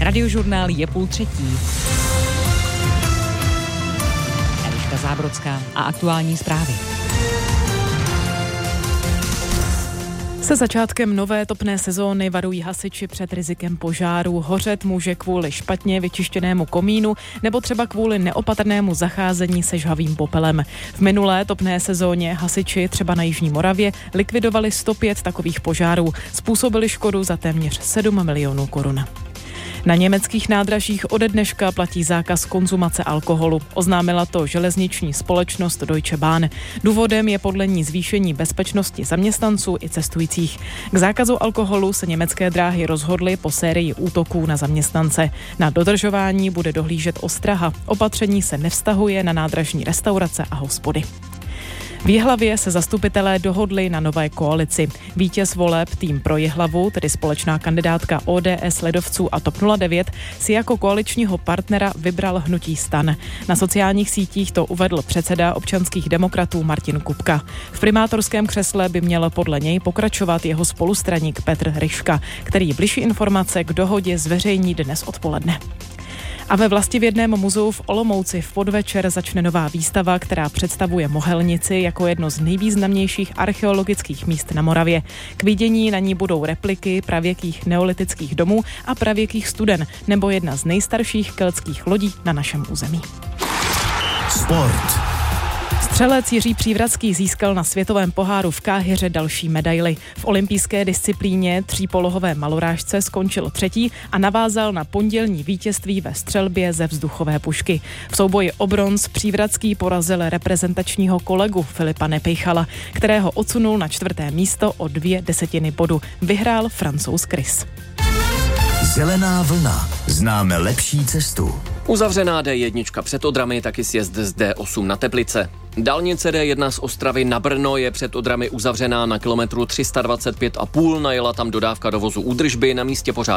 Radiožurnál je 2:30. Eliška Zábrodská a aktuální zprávy. Se začátkem nové topné sezóny varují hasiči před rizikem požáru. Hořet může kvůli špatně vyčištěnému komínu nebo třeba kvůli neopatrnému zacházení se žhavým popelem. V minulé topné sezóně hasiči třeba na Jižní Moravě likvidovali 105 takových požárů. Způsobili škodu za téměř 7 milionů korun. Na německých nádražích ode dneška platí zákaz konzumace alkoholu. Oznámila to železniční společnost Deutsche Bahn. Důvodem je podle ní zvýšení bezpečnosti zaměstnanců i cestujících. K zákazu alkoholu se německé dráhy rozhodly po sérii útoků na zaměstnance. Na dodržování bude dohlížet ostraha. Opatření se nevztahuje na nádražní restaurace a hospody. V Jihlavě se zastupitelé dohodli na nové koalici. Vítěz voleb Tým pro Jihlavu, tedy společná kandidátka ODS, Lidovců a TOP 09, si jako koaličního partnera vybral hnutí STAN. Na sociálních sítích to uvedl předseda občanských demokratů Martin Kupka. V primátorském křesle by měl podle něj pokračovat jeho spolustraník Petr Ryška, který bližší informace k dohodě zveřejní dnes odpoledne. A ve Vlastivědném muzeu v Olomouci v podvečer začne nová výstava, která představuje Mohelnici jako jedno z nejvýznamnějších archeologických míst na Moravě. K vidění na ní budou repliky pravěkých neolitických domů a pravěkých studen, nebo jedna z nejstarších keltských lodí na našem území. Sport. Střelec Jiří Přívratský získal na světovém poháru v Káhiře další medaili. V olympijské disciplíně třípolohové malorážce skončil třetí a navázal na pondělní vítězství ve střelbě ze vzduchové pušky. V souboji o bronz Přívratský porazil reprezentačního kolegu Filipa Nepejchala, kterého odsunul na 4. místo o 2/10 bodu. Vyhrál Francouz Chris. Zelená vlna. Známe lepší cestu. Uzavřená D1 před Odrami, taky sjezd z D8 na Teplice. Dálnice D1 z Ostravy na Brno je před Odrami uzavřená na kilometru 325,5. Najela tam dodávka dovozu údržby, na místě pořád